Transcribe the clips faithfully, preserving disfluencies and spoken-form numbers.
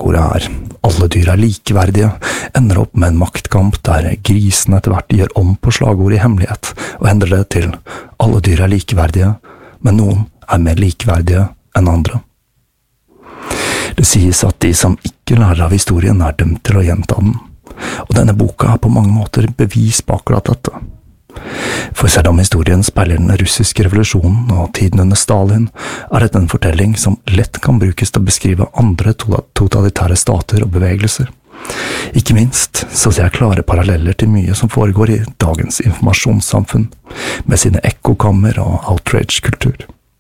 slagordet er «Alle dyr er likeverdige», ender opp med en maktkamp der grisen etter hvert gjør om på slagordet i hemmelighet, og endrer det til «Alle dyr er likeverdige, men noen er mer likeverdige enn andre». Det sies at de som ikke lærer av historien er dømt til å gjenta den, og denne boka er på mange måter bevis på akkurat dette. For selv om historien speiler den russiske revolusjonen og tiden under Stalin, er dette en fortelling som lett kan brukes til å beskrive andre totalitære stater og bevegelser. Ikke minst så ser jeg klare paralleller til mye som foregår i dagens informasjonssamfunn, med sine ekkokammer og outrage-kultur.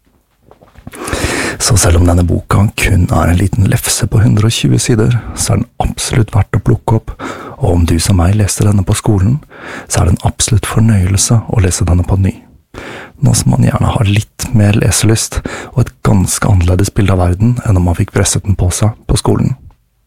Så selv om denne boka kun er en liten lefse på hundre og tjue sider, så er den absolutt verdt å plukke opp, og om du som meg leste denne på skolen, så er det en absolutt fornøyelse å lese denne på ny. Nå som man gjerne har litt mer leselyst, og et ganske annerledes bilde av verden enn om man fikk presset den på seg på skolen.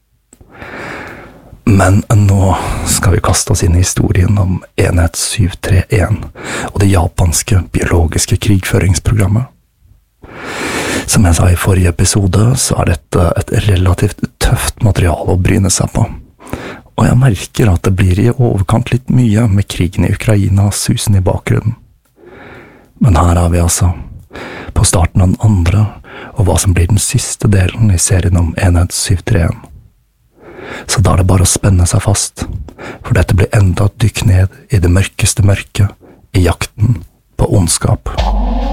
Men nå skal vi kaste oss inn i historien om Enhet syv tre en, og det japanske biologiske krigføringsprogrammet. Som jeg sa i forrige episode, så er dette et relativt tøft materiale å bryne seg på. Og jeg merker at det blir i overkant litt mye med krigen i Ukraina susen i bakgrunnen. Men her er vi altså, på starten av den andre, og hva som blir den siste delen i serien om Enhet syv tre en. Så da er det bare å spenne seg fast, for dette blir enda et dykk ned i det mørkeste mørke, i jakten på ondskap.